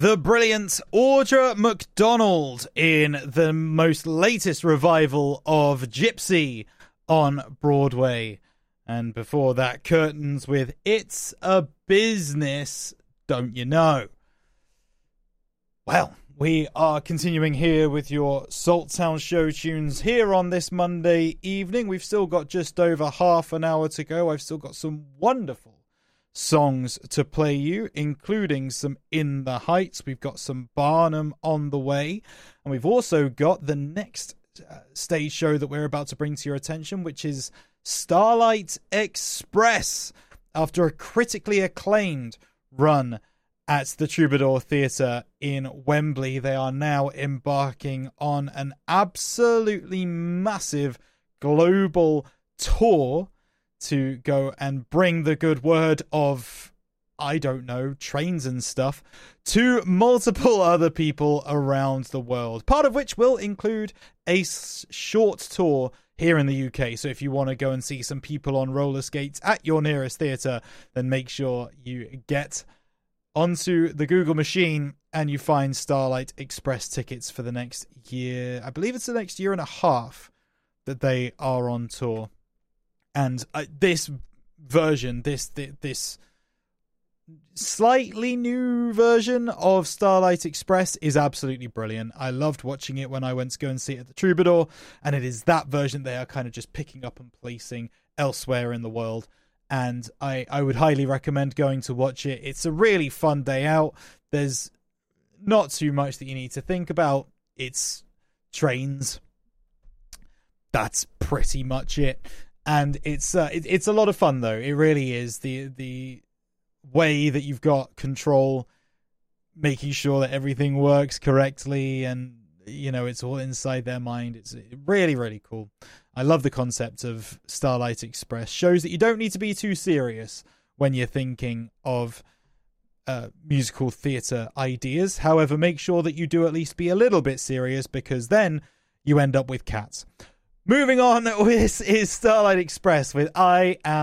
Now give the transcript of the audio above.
the brilliant Audra McDonald in the most latest revival of Gypsy on Broadway. And before that, Curtains with It's a Business, Don't You Know? Well, we are continuing here with your Salttown show tunes here on this Monday evening. We've still got just over half an hour to go. I've still got some wonderful songs to play you, including some In the Heights. We've got some Barnum on the way, and we've also got the next stage show that we're about to bring to your attention, which is Starlight Express. After a critically acclaimed run at the Troubadour Theatre in Wembley, they are now embarking on an absolutely massive global tour to go and bring the good word of, I don't know, trains and stuff to multiple other people around the world. Part of which will include a short tour here in the UK. So if you want to go and see some people on roller skates at your nearest theatre, then make sure you get onto the Google machine and you find Starlight Express tickets for the next year. I believe it's the next year and a half that they are on tour. And this version, this slightly new version of Starlight Express is absolutely brilliant. I loved watching it when I went to go and see it at the Troubadour, and it is that version they are kind of just picking up and placing elsewhere in the world. And I would highly recommend going to watch it. It's a really fun day out. There's not too much that you need to think about. It's trains. That's pretty much it. And it's a lot of fun, though. It really is. The way that you've got control, making sure that everything works correctly, and, you know, it's all inside their mind. It's really, really cool. I love the concept of Starlight Express. Shows that you don't need to be too serious when you're thinking of musical theatre ideas. However, make sure that you do at least be a little bit serious, because then you end up with Cats. Moving on, this is Starlight Express with I Am